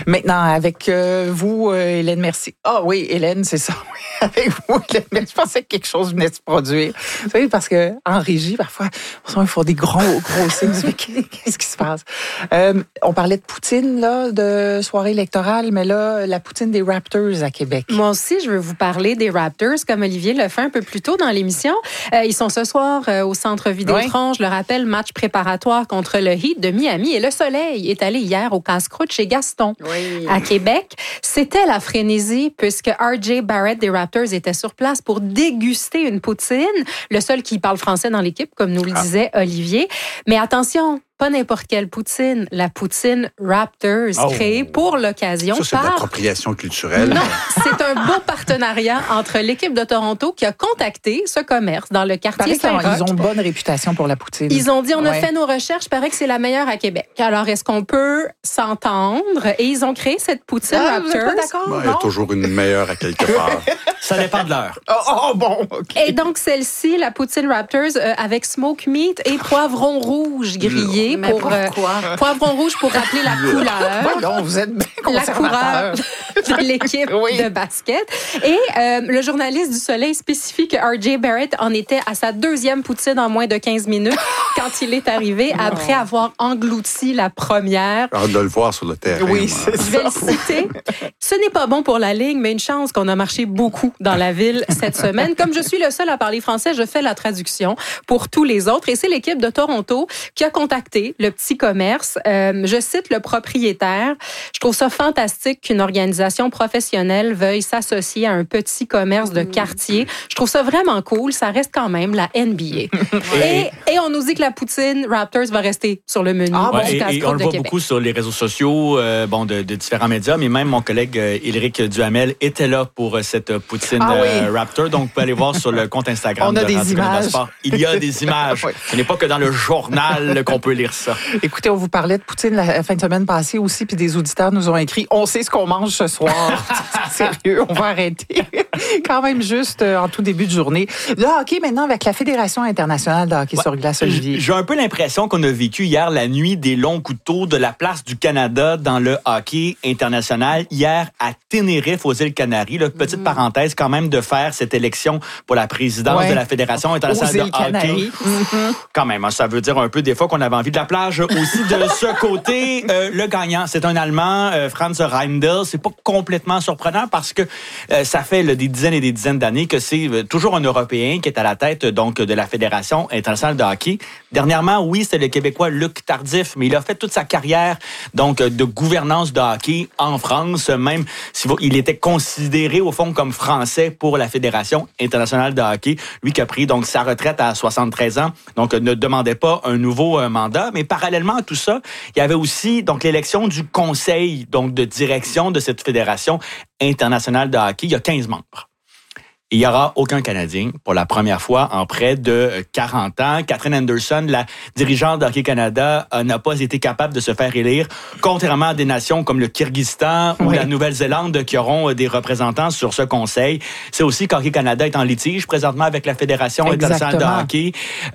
Maintenant, avec vous, Hélène Mercier. Ah oui, Hélène, c'est ça. Avec vous, Hélène Mercier. Je pensais que quelque chose venait de se produire. Vous savez, parce que en régie, parfois, ils font des gros signes. Mais qu'est-ce qui se passe? On parlait de Poutine, là, de soirée électorale, mais là, la Poutine des Raptors à Québec. Moi aussi, je veux vous parler des Raptors, comme Olivier le fait un peu plus tôt dans l'émission. Ils sont ce soir au Centre Vidéotron. Oui. Je le rappelle, match préparatoire contre le Heat de Miami. Et le Soleil est allé hier au casse-croûte chez Gaston à Québec. C'était la frénésie puisque R.J. Barrett des Raptors était sur place pour déguster une poutine. Le seul qui parle français dans l'équipe, comme nous le disait Olivier. Mais attention, pas n'importe quelle poutine, la poutine Raptors, créée pour l'occasion. Ça, c'est de l'appropriation culturelle. Non, c'est un beau partenariat entre l'équipe de Toronto qui a contacté ce commerce dans le quartier Saint-Roch. Ils ont une bonne réputation pour la poutine. Ils ont dit, on a fait nos recherches, il paraît que c'est la meilleure à Québec. Alors, est-ce qu'on peut s'entendre? Et ils ont créé cette poutine Raptors. Vous êtes pas d'accord? Il y a toujours une meilleure à quelque part. Ça dépend de l'heure. Bon, OK. Et donc, celle-ci, la poutine Raptors, avec smoke meat et poivron rouge grillé. Poivron rouge pour rappeler la couleur. Voyons, vous êtes bien conservateur. La couleur de l'équipe de basket. Et le journaliste du Soleil spécifie que R.J. Barrett en était à sa deuxième poutine en moins de 15 minutes quand il est arrivé, après avoir englouti la première. Hâte de le voir sur le terrain. Oui, c'est ça. Je vais le citer. Ce n'est pas bon pour la ligne, mais une chance qu'on a marché beaucoup dans la ville cette semaine. Comme je suis le seul à parler français, je fais la traduction pour tous les autres. Et c'est l'équipe de Toronto qui a contacté le petit commerce. Je cite le propriétaire. Je trouve ça fantastique qu'une organisation professionnelle veuille s'associer à un petit commerce de quartier. Je trouve ça vraiment cool. Ça reste quand même la NBA. Et on nous dit que la poutine Raptors va rester sur le menu. Et on le voit beaucoup sur les réseaux sociaux de différents médias, mais même mon collègue Éric Duhamel était là pour cette poutine Raptor. Donc, vous pouvez aller voir sur le compte Instagram de Radio Canada Sport. Il y a des images. Ce n'est pas que dans le journal qu'on peut lire ça. Écoutez, on vous parlait de poutine la fin de semaine passée aussi, puis des auditeurs nous ont écrit « On sait ce qu'on mange ce soir. » Sérieux, on va arrêter. Quand même juste en tout début de journée. Le hockey maintenant avec la Fédération internationale de hockey sur glace, Olivier. J'ai un peu l'impression qu'on a vécu hier la nuit des longs couteaux de la place du Canada dans le hockey international. Hier à Tenerife, aux îles Canaries. Là, petite parenthèse quand même de faire cette élection pour la présidence de la Fédération internationale de hockey. Quand même, hein, ça veut dire un peu des fois qu'on avait envie de la plage aussi de ce côté. Le gagnant, c'est un Allemand, Franz Reindl. C'est pas complètement surprenant parce que ça fait des dizaines et des dizaines d'années que c'est toujours un Européen qui est à la tête donc de la Fédération internationale de hockey. Dernièrement, oui, c'est le Québécois Luc Tardif, mais il a fait toute sa carrière donc de gouvernance de hockey en France, même s'il était considéré au fond comme français pour la Fédération internationale de hockey. Lui qui a pris donc sa retraite à 73 ans, donc ne demandait pas un nouveau mandat, mais parallèlement à tout ça, il y avait aussi donc l'élection du conseil donc de direction de cette Fédération internationale de hockey. Il y a 15 membres. Il n'y aura aucun Canadien pour la première fois en près de 40 ans. Catherine Anderson, la dirigeante de Hockey Canada, n'a pas été capable de se faire élire, contrairement à des nations comme le Kyrgyzstan ou la Nouvelle-Zélande qui auront des représentants sur ce conseil. C'est aussi qu'Hockey Canada est en litige présentement avec la Fédération internationale de hockey.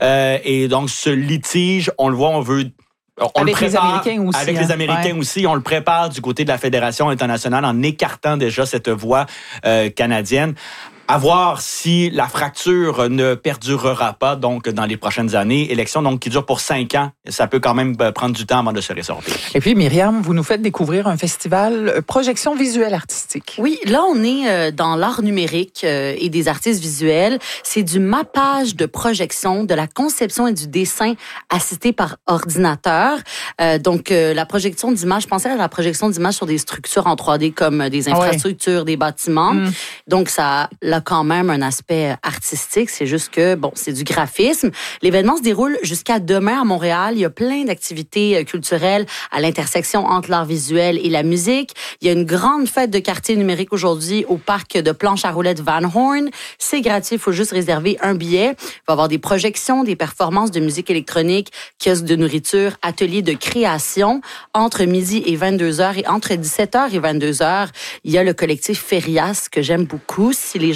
Et donc, ce litige, on le voit, on veut... Avec les Américains aussi. Avec les Américains aussi. On le prépare du côté de la Fédération internationale en écartant déjà cette voie canadienne. À voir si la fracture ne perdurera pas donc dans les prochaines années. Élection donc qui dure pour 5 ans. Ça peut quand même prendre du temps avant de se ressortir. Et puis Myriam, vous nous faites découvrir un festival projection visuelle artistique. Oui, là on est dans l'art numérique et des artistes visuels. C'est du mappage de projection, de la conception et du dessin assisté par ordinateur. Donc la projection d'images, pensez à la projection d'images sur des structures en 3D comme des infrastructures, des bâtiments. Donc ça a quand même un aspect artistique, c'est juste que, c'est du graphisme. L'événement se déroule jusqu'à demain à Montréal. Il y a plein d'activités culturelles à l'intersection entre l'art visuel et la musique. Il y a une grande fête de quartier numérique aujourd'hui au parc de planche à roulettes Van Horn. C'est gratuit, il faut juste réserver un billet. Il va y avoir des projections, des performances de musique électronique, kiosques de nourriture, ateliers de création. Entre midi et 22h et entre 17h et 22h, il y a le collectif Ferias que j'aime beaucoup. Si les gens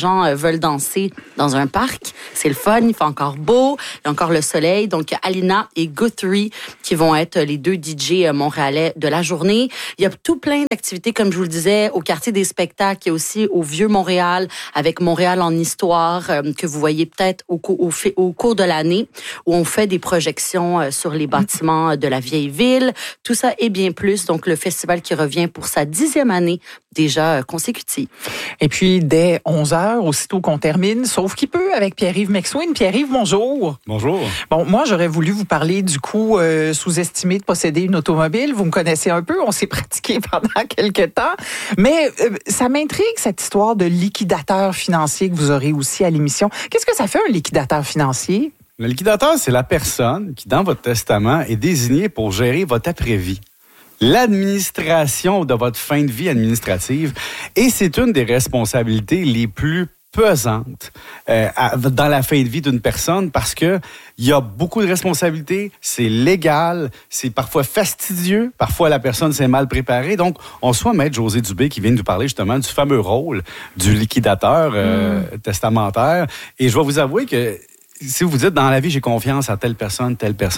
gens veulent danser dans un parc. C'est le fun, il fait encore beau, il y a encore le soleil. Donc, Alina et Guthrie qui vont être les 2 DJ montréalais de la journée. Il y a tout plein d'activités, comme je vous le disais, au quartier des spectacles, il y a aussi au Vieux-Montréal, avec Montréal en histoire, que vous voyez peut-être au cours de l'année, où on fait des projections sur les bâtiments de la vieille ville. Tout ça et bien plus. Donc, le festival qui revient pour sa 10e année déjà consécutive. Et puis, dès 11h, aussitôt qu'on termine, sauf qui peut, avec Pierre-Yves McSween. Pierre-Yves, bonjour. Bonjour. Bon, moi, j'aurais voulu vous parler du coût sous-estimé de posséder une automobile. Vous me connaissez un peu, on s'est pratiqué pendant quelques temps. Mais ça m'intrigue, cette histoire de liquidateur financier que vous aurez aussi à l'émission. Qu'est-ce que ça fait, un liquidateur financier? Le liquidateur, c'est la personne qui, dans votre testament, est désignée pour gérer votre après-vie. L'administration de votre fin de vie administrative. Et c'est une des responsabilités les plus pesantes dans la fin de vie d'une personne parce que il y a beaucoup de responsabilités, c'est légal, c'est parfois fastidieux, parfois la personne s'est mal préparée. Donc, on soit Maître José Dubé qui vient de nous parler justement du fameux rôle du liquidateur testamentaire. Et je vais vous avouer que si vous dites, dans la vie, j'ai confiance à telle personne,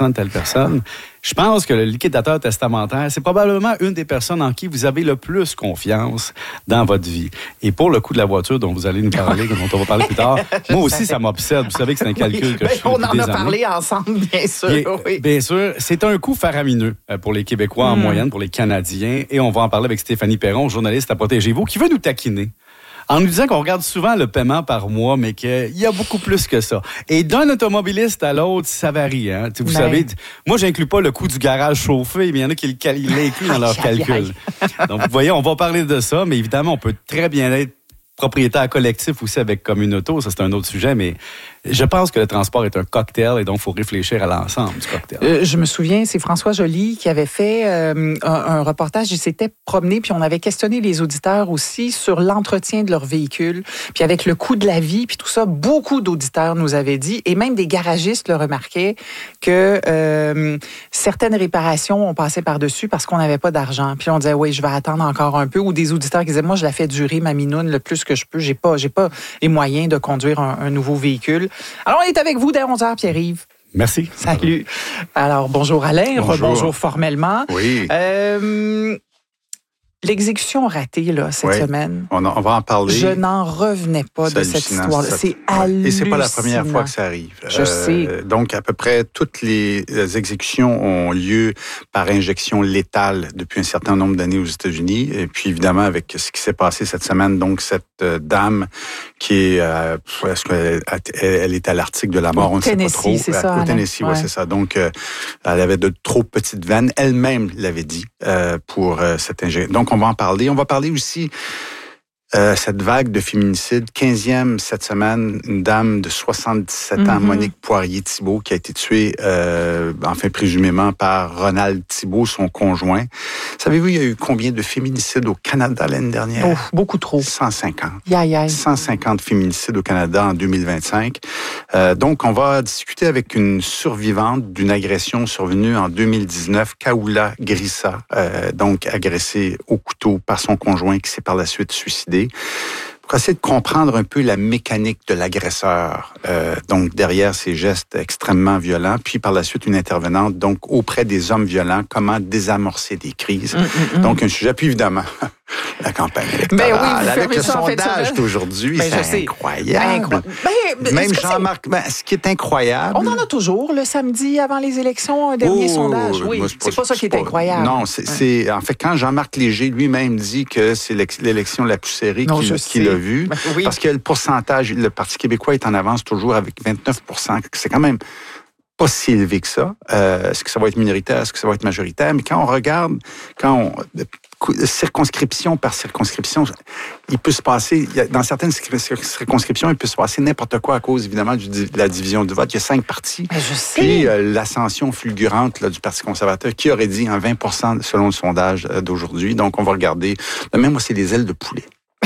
je pense que le liquidateur testamentaire, c'est probablement une des personnes en qui vous avez le plus confiance dans votre vie. Et pour le coût de la voiture dont vous allez nous parler, dont on va parler plus tard, moi aussi, ça m'obsède. Vous savez que c'est un calcul que je fais on depuis des en a années. parlé ensemble, bien sûr. Oui. Bien sûr, c'est un coût faramineux pour les Québécois en moyenne, pour les Canadiens. Et on va en parler avec Stéphanie Perron, journaliste à Protégez-vous, qui veut nous taquiner en nous disant qu'on regarde souvent le paiement par mois, mais qu'il y a beaucoup plus que ça. Et d'un automobiliste à l'autre, ça varie. Hein? Vous savez, moi, j'inclus pas le coût du garage chauffé, mais il y en a qui l'incluent dans leur calcul. Donc, vous voyez, on va parler de ça, mais évidemment, on peut très bien être propriétaire collectif aussi avec Communauto, ça c'est un autre sujet, mais je pense que le transport est un cocktail et donc il faut réfléchir à l'ensemble du cocktail. Je me souviens, c'est François Joly qui avait fait un reportage, il s'était promené, puis on avait questionné les auditeurs aussi sur l'entretien de leur véhicule, puis avec le coût de la vie, puis tout ça, beaucoup d'auditeurs nous avaient dit, et même des garagistes le remarquaient, que certaines réparations, on passait par-dessus parce qu'on n'avait pas d'argent. Puis on disait, oui, je vais attendre encore un peu, ou des auditeurs qui disaient, moi, je la fais durer, ma minoune, le plus que je peux, j'ai pas les moyens de conduire un nouveau véhicule. Alors, on est avec vous dès 11h, Pierre-Yves. Merci. Salut. Alors, bonjour Alain, bonjour formellement. Oui. L'exécution ratée là, cette semaine. On va en parler. Je n'en revenais pas de cette histoire-là. C'est hallucinant. Et c'est pas la première fois que ça arrive. Je sais. Donc, à peu près toutes les exécutions ont lieu par injection létale depuis un certain nombre d'années aux États-Unis. Et puis, évidemment, avec ce qui s'est passé cette semaine, donc cette dame qui est... est-ce qu'elle est à l'article de la mort? On ne sait pas trop. C'est ça, au Tennessee, oui, c'est ça. Donc, elle avait de trop petites veines. Elle-même l'avait dit pour cette injection. Donc, on va en parler. On va parler aussi cette vague de féminicide. 15e cette semaine, une dame de 77 ans, Monique Poirier-Thibault, qui a été tuée, présumément par Ronald Thibault, son conjoint. Savez-vous, il y a eu combien de féminicides au Canada l'année dernière? Oh, beaucoup trop. 150. 150 féminicides au Canada en 2025. Donc, on va discuter avec une survivante d'une agression survenue en 2019, Kaoula Grissa, donc agressée au couteau par son conjoint qui s'est par la suite suicidé. Pour essayer de comprendre un peu la mécanique de l'agresseur, donc derrière ces gestes extrêmement violents, puis par la suite une intervenante, donc auprès des hommes violents, comment désamorcer des crises. Donc un sujet, puis évidemment, la campagne électorale. Ben oui, avec le sondage d'aujourd'hui, c'est incroyable. Même Jean-Marc, ce qui est incroyable... On en a toujours le samedi avant les élections, un dernier sondage. Oui, c'est pas ça qui est incroyable. Non, c'est en fait, quand Jean-Marc Léger lui-même dit que c'est l'élection la plus serrée qu'il a vue, parce que le pourcentage, le Parti québécois est en avance toujours avec 29 %. C'est quand même pas si élevé que ça. Est-ce que ça va être minoritaire? Est-ce que ça va être majoritaire? Mais quand on regarde, circonscription par circonscription, il peut se passer, dans certaines circonscriptions, il peut se passer n'importe quoi à cause, évidemment, de la division du vote. Il y a 5 partis. Je sais. Puis l'ascension fulgurante du Parti conservateur, qui aurait dit 20 % selon le sondage d'aujourd'hui. Donc, on va regarder. Même moi, c'est des ailes de poulet.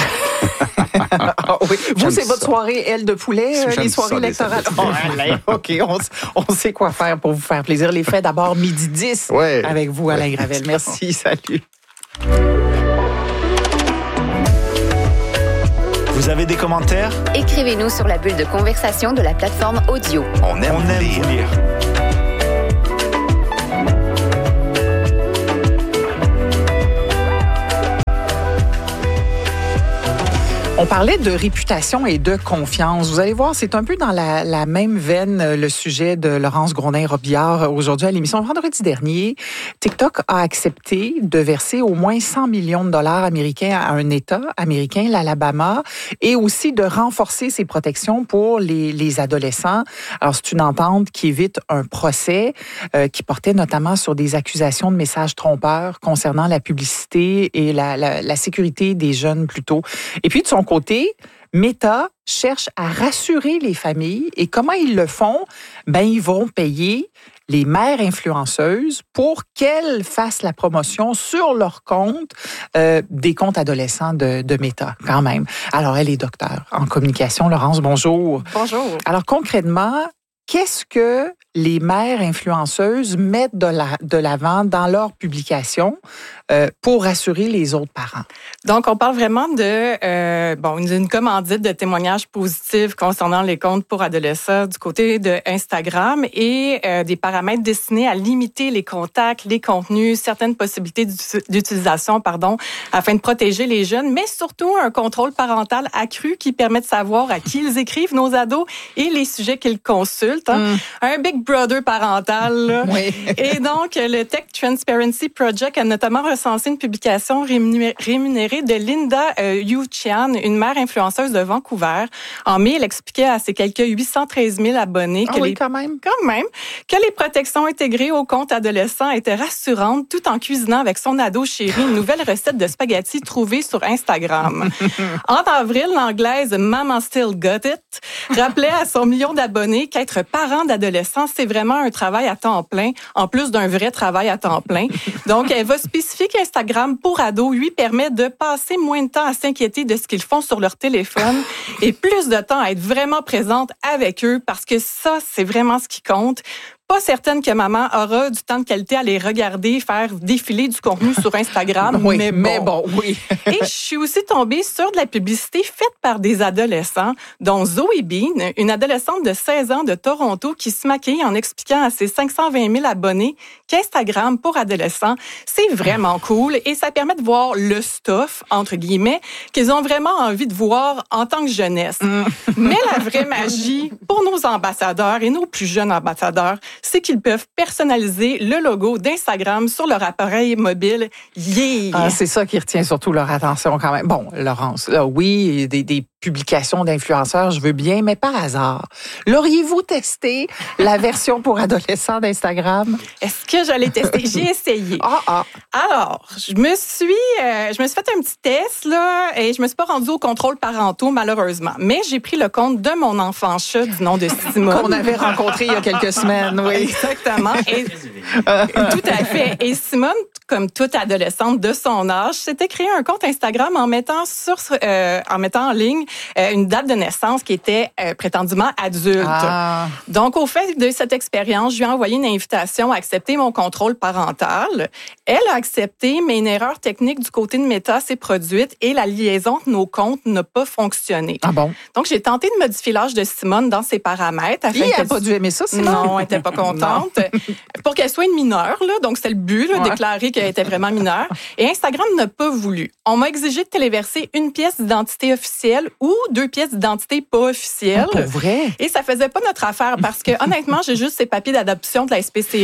Oui. Vous, c'est votre soirée aile de poulet, les soirées électorales. OK, on sait quoi faire pour vous faire plaisir. Les faits d'abord midi 10 avec vous, Alain Gravel. Merci, salut. Vous avez des commentaires? Écrivez-nous sur la bulle de conversation de la plateforme audio. On aime vous lire. On parlait de réputation et de confiance. Vous allez voir, c'est un peu dans la même veine le sujet de Laurence Grondin-Robillard aujourd'hui à l'émission. Vendredi dernier, TikTok a accepté de verser au moins 100 millions de dollars américains à un État américain, l'Alabama, et aussi de renforcer ses protections pour les adolescents. Alors, c'est une entente qui évite un procès qui portait notamment sur des accusations de messages trompeurs concernant la publicité et la sécurité des jeunes plutôt. Et puis, de son côté, Meta cherche à rassurer les familles. Et comment ils le font? Ils vont payer les mères influenceuses pour qu'elles fassent la promotion sur leur compte des comptes adolescents de Meta, quand même. Alors, elle est docteure en communication. Laurence, bonjour. Bonjour. Alors, concrètement, qu'est-ce que les mères influenceuses mettent de l'avant dans leurs publications pour rassurer les autres parents? Donc, on parle vraiment d'une commandite de témoignages positifs concernant les comptes pour adolescents du côté de Instagram et des paramètres destinés à limiter les contacts, les contenus, certaines possibilités d'utilisation, afin de protéger les jeunes, mais surtout un contrôle parental accru qui permet de savoir à qui ils écrivent, nos ados, et les sujets qu'ils consultent. Un Big Brother parental. Là. Oui. Et donc, le Tech Transparency Project a notamment recensé une publication rémunérée de Linda Yu Chian, une mère influenceuse de Vancouver. En mai, elle expliquait à ses quelques 813 000 abonnés quand même, que les protections intégrées au compte adolescent étaient rassurantes tout en cuisinant avec son ado chéri une nouvelle recette de spaghettis trouvée sur Instagram. En avril, l'anglaise Mama Still Got It rappelait à son million d'abonnés qu'être parent d'adolescents, c'est vraiment un travail à temps plein, en plus d'un vrai travail à temps plein. Donc, elle va spécifier qu'Instagram pour ados lui permet de passer moins de temps à s'inquiéter de ce qu'ils font sur leur téléphone et plus de temps à être vraiment présente avec eux parce que ça, c'est vraiment ce qui compte. Pas certaine que maman aura du temps de qualité à les regarder, faire défiler du contenu sur Instagram. Oui, mais bon, oui. Et je suis aussi tombée sur de la publicité faite par des adolescents, dont Zoe Bean, une adolescente de 16 ans de Toronto qui se maquille en expliquant à ses 520 000 abonnés qu'Instagram pour adolescents, c'est vraiment cool et ça permet de voir le stuff, entre guillemets, qu'ils ont vraiment envie de voir en tant que jeunesse. Mais la vraie magie pour nos ambassadeurs et nos plus jeunes ambassadeurs, c'est qu'ils peuvent personnaliser le logo d'Instagram sur leur appareil mobile. Yeah! Ah, c'est ça qui retient surtout leur attention quand même. Bon, Laurence, là, oui, des publications d'influenceurs, je veux bien, mais par hasard, l'auriez-vous testé la version pour adolescents d'Instagram? Est-ce que je l'ai testé? J'ai essayé. Alors, je me suis fait un petit test là, et je me suis pas rendue au contrôle parentaux malheureusement, mais j'ai pris le compte de mon enfant chat du nom de Simone qu'on avait rencontré il y a quelques semaines. Oui, exactement. Et, tout à fait. Et Simone, comme toute adolescente de son âge, s'était créé un compte Instagram en mettant en ligne une date de naissance qui était prétendument adulte. Donc, au fait de cette expérience, je lui ai envoyé une invitation à accepter mon contrôle parental. Elle a accepté, mais une erreur technique du côté de Meta s'est produite et la liaison de nos comptes n'a pas fonctionné. Ah bon? Donc, j'ai tenté de modifier l'âge de Simone dans ses paramètres. Elle n'a pas dû aimer ça, Simone? Non, elle n'était pas contente. Pour qu'elle soit une mineure, là, donc c'était le but, là, déclarer qu'elle était vraiment mineure. Et Instagram n'a pas voulu. On m'a exigé de téléverser une pièce d'identité officielle ou 2 pièces d'identité pas officielles. Pour vrai? Et ça faisait pas notre affaire parce que, honnêtement, j'ai juste ces papiers d'adoption de la SPCA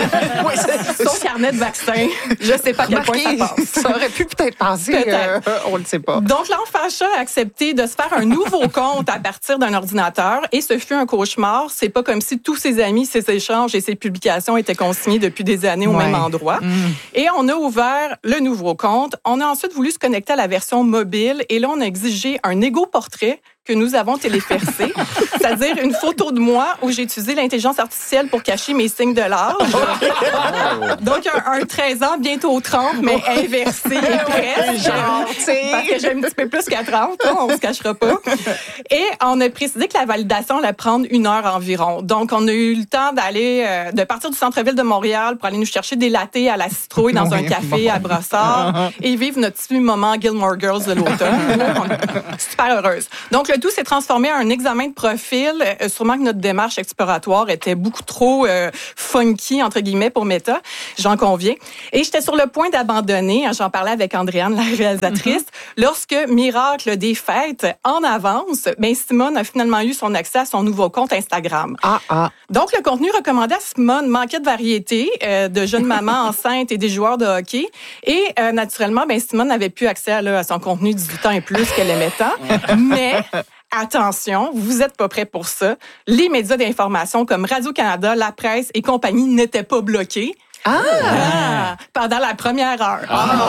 et son carnet de vaccin. Je sais pas à quel point ça passe. Ça aurait pu peut-être passer. On ne sait pas. Donc, l'enfant chat a accepté de se faire un nouveau compte à partir d'un ordinateur et ce fut un cauchemar. C'est pas comme si tous ses amis, ses échanges et ses publications étaient consignés depuis des années au même endroit. Et on a ouvert le nouveau compte. On a ensuite voulu se connecter à la version mobile et là, on a exigé un égo portrait que nous avons téléversé, c'est-à-dire une photo de moi où j'ai utilisé l'intelligence artificielle pour cacher mes signes de l'âge. Donc, un 13 ans, bientôt 30, mais inversé et presque. Parce que j'ai un petit peu plus qu'à 30, on ne se cachera pas. Et on a précisé que la validation allait prendre 1 heure environ. Donc, on a eu le temps de partir du centre-ville de Montréal pour aller nous chercher des lattés à la citrouille dans un café à Brossard et vivre notre petit moment Gilmore Girls de l'automne. On est super heureuse. Donc, le tout s'est transformé en un examen de profil. Sûrement que notre démarche exploratoire était beaucoup trop funky, entre guillemets, pour Meta. J'en conviens. Et j'étais sur le point d'abandonner. J'en parlais avec Andréane, la réalisatrice. Lorsque, miracle des fêtes, en avance, Simone a finalement eu son accès à son nouveau compte Instagram. Donc, le contenu recommandé à Simone manquait de variété, de jeunes mamans enceintes et des joueurs de hockey. Et naturellement, Simone n'avait plus accès à son contenu 18 ans et plus qu'elle aimait tant. Mais attention, vous n'êtes pas prêts pour ça. Les médias d'information comme Radio-Canada, La Presse et compagnie n'étaient pas bloqués. Pendant la première heure.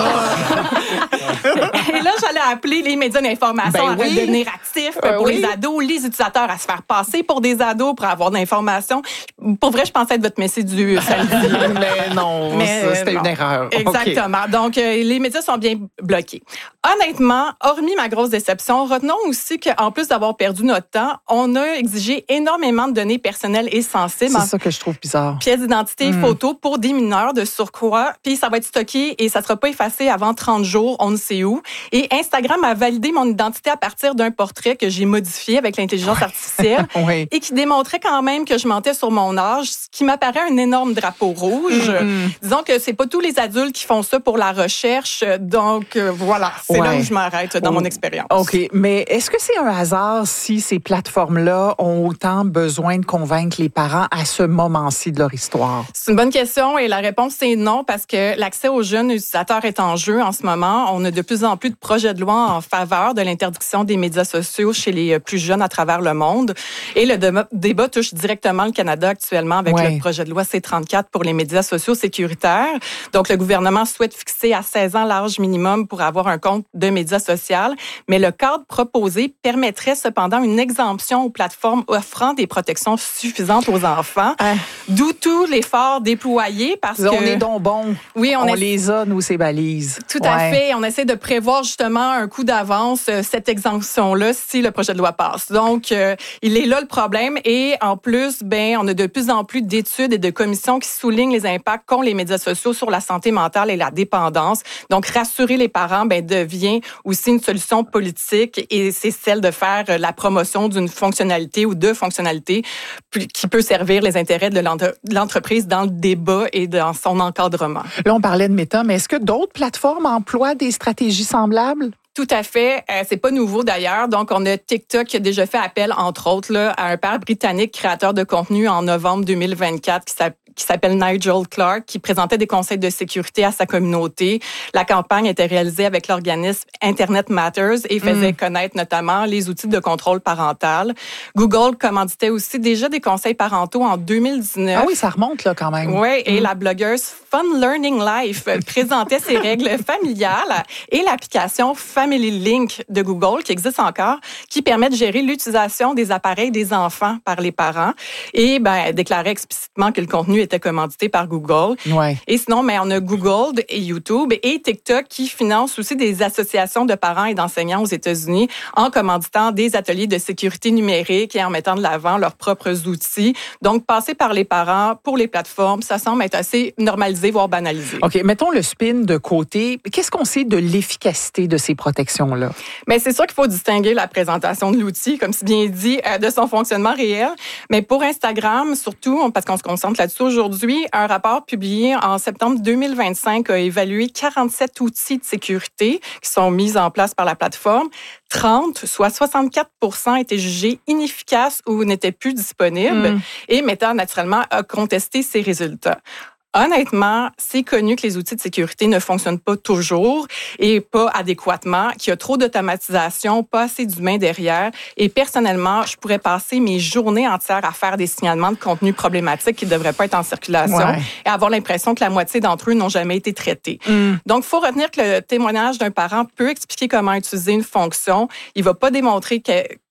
Et là, j'allais appeler les médias d'information à devenir actifs pour les ados, les utilisateurs à se faire passer pour des ados pour avoir de l'information. Pour vrai, je pensais être votre messie du samedi. Mais non, c'était une erreur. Exactement. Okay. Donc, les médias sont bien bloqués. Honnêtement, hormis ma grosse déception, retenons aussi qu'en plus d'avoir perdu notre temps, on a exigé énormément de données personnelles et sensibles. C'est ça que je trouve bizarre. Pièces d'identité et photos pour des mineurs de surcroît. Puis ça va être stocké et ça ne sera pas effacé avant 30 jours, on ne sait où. Et Instagram a validé mon identité à partir d'un portrait que j'ai modifié avec l'intelligence artificielle et qui démontrait quand même que je mentais sur mon âge, ce qui m'apparaît un énorme drapeau rouge. Disons que c'est pas tous les adultes qui font ça pour la recherche. Donc, voilà, c'est là où je m'arrête dans mon expérience. OK, mais est-ce que c'est un hasard si ces plateformes-là ont autant besoin de convaincre les parents à ce moment-ci de leur histoire? C'est une bonne question et la réponse, c'est non, parce que l'accès aux jeunes utilisateurs est en jeu en ce moment. On a de plus en plus de projets de loi en faveur de l'interdiction des médias sociaux chez les plus jeunes à travers le monde. Et le débat touche directement le Canada actuellement avec le projet de loi C-34 pour les médias sociaux sécuritaires. Donc, le gouvernement souhaite fixer à 16 ans l'âge minimum pour avoir un compte de médias sociaux. Mais le cadre proposé permettrait cependant une exemption aux plateformes offrant des protections suffisantes aux enfants. D'où tout l'effort déployé parce que... On est donc bons. Oui, on les a, nous, ces balises. Tout à fait. On essaie de prévoir justement un coup d'avance cette exemption-là si le projet de loi passe. Donc, il est là le problème. Et en plus, on a de plus en plus d'études et de commissions qui soulignent les impacts qu'ont les médias sociaux sur la santé mentale et la dépendance. Donc, rassurer les parents devient aussi une solution politique et c'est celle de faire la promotion d'une fonctionnalité ou de fonctionnalités qui peut servir les intérêts de l'entreprise dans le débat et dans son encadrement. Là, on parlait de Meta, mais est-ce que d'autres plateformes emploient des stratégies semblables? Tout à fait. C'est pas nouveau d'ailleurs. Donc, on a TikTok qui a déjà fait appel, entre autres, à un père britannique créateur de contenu en novembre 2024 qui s'appelle Nigel Clark, qui présentait des conseils de sécurité à sa communauté. La campagne était réalisée avec l'organisme Internet Matters et faisait connaître notamment les outils de contrôle parental. Google commanditait aussi déjà des conseils parentaux en 2019. Ah oui, ça remonte là quand même. Oui, et la blogueuse Fun Learning Life présentait ses règles familiales et l'application Family Link de Google, qui existe encore, qui permet de gérer l'utilisation des appareils des enfants par les parents. Et elle déclarait explicitement que le contenu était commandité par Google. Et sinon, on a Google et YouTube et TikTok qui financent aussi des associations de parents et d'enseignants aux États-Unis en commanditant des ateliers de sécurité numérique et en mettant de l'avant leurs propres outils. Donc, passer par les parents pour les plateformes, ça semble être assez normalisé, voire banalisé. OK, mettons le spin de côté. Qu'est-ce qu'on sait de l'efficacité de ces protections-là? Mais c'est sûr qu'il faut distinguer la présentation de l'outil, comme si bien dit, de son fonctionnement réel. Mais pour Instagram, surtout, parce qu'on se concentre là-dessus aujourd'hui, un rapport publié en septembre 2025 a évalué 47 outils de sécurité qui sont mis en place par la plateforme. 30, soit 64%, étaient jugés inefficaces ou n'étaient plus disponibles. Et Meta, naturellement, a contesté ces résultats. Honnêtement, c'est connu que les outils de sécurité ne fonctionnent pas toujours et pas adéquatement, qu'il y a trop d'automatisation, pas assez d'humains derrière. Et personnellement, je pourrais passer mes journées entières à faire des signalements de contenu problématique qui ne devraient pas être en circulation et avoir l'impression que la moitié d'entre eux n'ont jamais été traités. Donc, il faut retenir que le témoignage d'un parent peut expliquer comment utiliser une fonction. Il ne va pas démontrer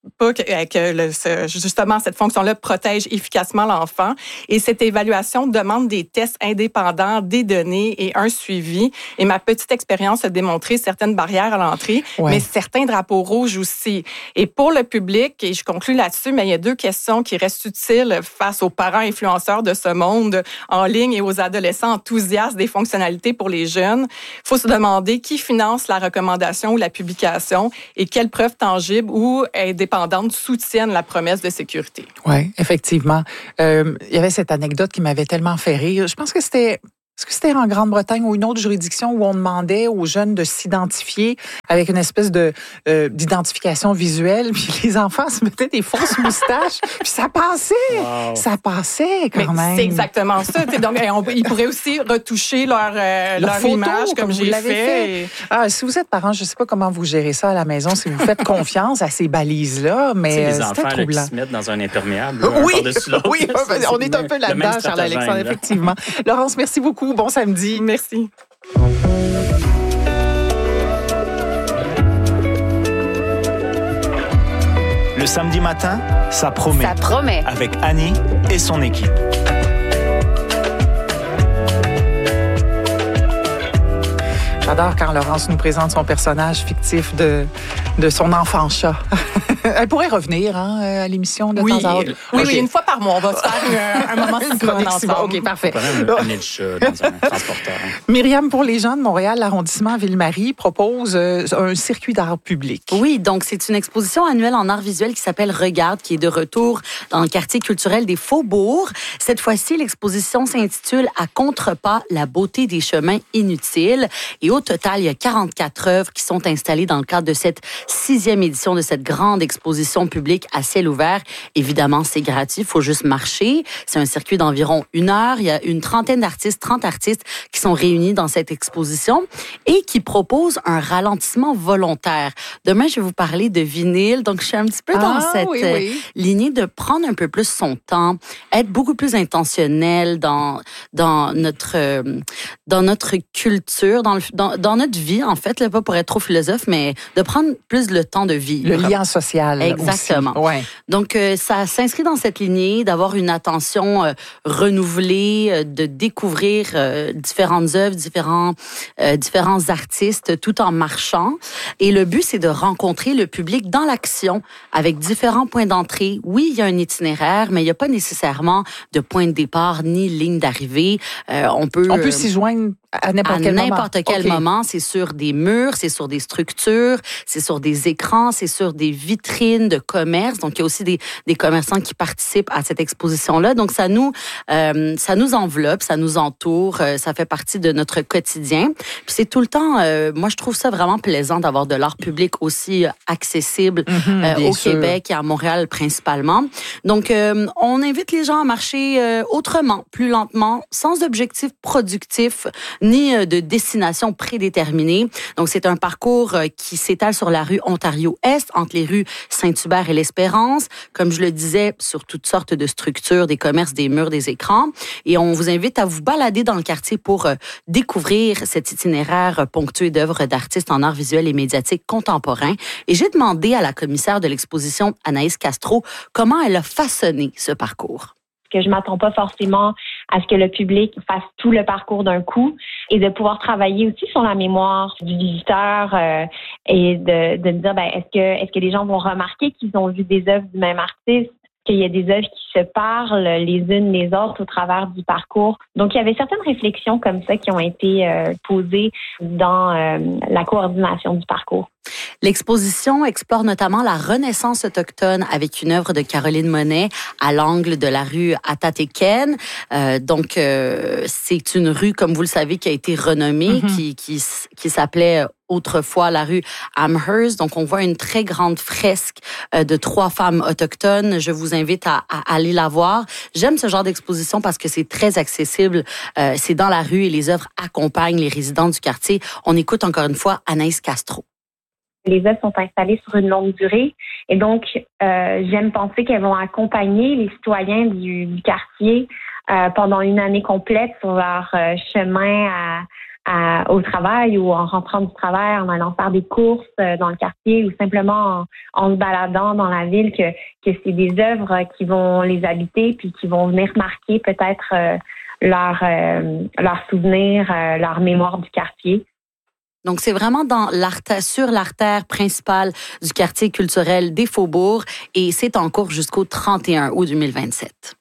pas que justement cette fonction-là protège efficacement l'enfant. Et cette évaluation demande des tests indépendants, des données et un suivi. Et ma petite expérience a démontré certaines barrières à l'entrée, mais certains drapeaux rouges aussi. Et pour le public, et je conclue là-dessus, mais il y a 2 questions qui restent utiles face aux parents influenceurs de ce monde en ligne et aux adolescents enthousiastes des fonctionnalités pour les jeunes. Il faut se demander qui finance la recommandation ou la publication et quelles preuves tangibles ou indépendantes soutiennent la promesse de sécurité. Oui, effectivement. Il y avait cette anecdote qui m'avait tellement fait rire. Je pense que c'était... Est-ce que c'était en Grande-Bretagne ou une autre juridiction où on demandait aux jeunes de s'identifier avec une espèce d'identification visuelle, puis les enfants se mettaient des fausses moustaches, puis ça passait. Wow. Ça passait quand même. C'est exactement ça. Donc, ils pourraient aussi retoucher leur photo, image comme j'ai fait. Ah, si vous êtes parent, je ne sais pas comment vous gérez ça à la maison, si vous faites confiance à ces balises-là, mais les enfants là, qui se mettent dans un imperméable. Oui, oui, on est un peu là-dedans, Charles-Alexandre, effectivement. Laurence, merci beaucoup. Bon samedi. Merci. Le samedi matin, ça promet. Ça promet. Avec Annie et son équipe. J'adore quand Laurence nous présente son personnage fictif de son enfant chat. Elle pourrait revenir à l'émission de temps à autre. Oui, une fois par mois, on va se faire un moment synchrone ensemble. OK, parfait. On peut même amener le chat dans un transporteur. Myriam, pour les gens de Montréal, l'arrondissement Ville-Marie propose un circuit d'art public. Oui, donc c'est une exposition annuelle en art visuel qui s'appelle Regarde, qui est de retour dans le quartier culturel des Faubourgs. Cette fois-ci, l'exposition s'intitule « À contrepas, la beauté des chemins inutiles ». Et au total, il y a 44 œuvres qui sont installées dans le cadre de cette 6e édition de cette grande exposition publique à ciel ouvert. Évidemment, c'est gratuit, il faut juste marcher. C'est un circuit d'environ 1 heure. Il y a une trentaine d'artistes, 30 artistes qui sont réunis dans cette exposition et qui proposent un ralentissement volontaire. Demain, je vais vous parler de vinyle. Donc, je suis un petit peu dans cette lignée de prendre un peu plus son temps, être beaucoup plus intentionnel dans notre culture, dans notre vie, en fait, là, pas pour être trop philosophe, mais de prendre plus le temps de vivre. Le lien social. Exactement. Aussi. Ouais. Donc, ça s'inscrit dans cette lignée d'avoir une attention renouvelée, de découvrir différentes œuvres, différents artistes, tout en marchant. Et le but, c'est de rencontrer le public dans l'action avec différents points d'entrée. Oui, il y a un itinéraire, mais il n'y a pas nécessairement de point de départ ni ligne d'arrivée. On peut s'y joindre à n'importe quel moment. C'est sur des murs, c'est sur des structures, c'est sur des écrans, c'est sur des vitrines de commerce. Donc, il y a aussi des commerçants qui participent à cette exposition-là. Donc, ça nous enveloppe, ça nous entoure, ça fait partie de notre quotidien. Puis c'est tout le temps, moi, je trouve ça vraiment plaisant d'avoir de l'art public aussi accessible au Québec et à Montréal principalement. Donc, on invite les gens à marcher autrement, plus lentement, sans objectif productif, ni de destination prédéterminée. Donc, c'est un parcours qui s'étale sur la rue Ontario-Est, entre les rues Saint-Hubert et l'Espérance. Comme je le disais, sur toutes sortes de structures, des commerces, des murs, des écrans. Et on vous invite à vous balader dans le quartier pour découvrir cet itinéraire ponctué d'œuvres d'artistes en art visuel et médiatique contemporain. Et j'ai demandé à la commissaire de l'exposition, Anaïs Castro, comment elle a façonné ce parcours. Que je m'attends pas forcément à ce que le public fasse tout le parcours d'un coup et de pouvoir travailler aussi sur la mémoire du visiteur et de me dire est-ce que les gens vont remarquer qu'ils ont vu des œuvres du même artiste, qu'il y a des œuvres qui se parlent les unes les autres au travers du parcours. Donc, il y avait certaines réflexions comme ça qui ont été posées dans la coordination du parcours. L'exposition explore notamment la Renaissance autochtone avec une œuvre de Caroline Monet à l'angle de la rue Atatéken. Donc, c'est une rue, comme vous le savez, qui a été renommée, qui s'appelait autrefois la rue Amherst. Donc, on voit une très grande fresque de 3 femmes autochtones. Je vous invite à aller la voir. J'aime ce genre d'exposition parce que c'est très accessible. C'est dans la rue et les œuvres accompagnent les résidents du quartier. On écoute encore une fois Anaïs Castro. Les œuvres sont installées sur une longue durée et donc j'aime penser qu'elles vont accompagner les citoyens du quartier pendant une année complète sur leur chemin au travail ou en rentrant du travail, en allant faire des courses dans le quartier ou simplement en se baladant dans la ville, que c'est des œuvres qui vont les habiter puis qui vont venir marquer peut-être leur souvenir, leur mémoire du quartier. Donc, c'est vraiment sur l'artère principale du quartier culturel des Faubourgs et c'est en cours jusqu'au 31 août 2027.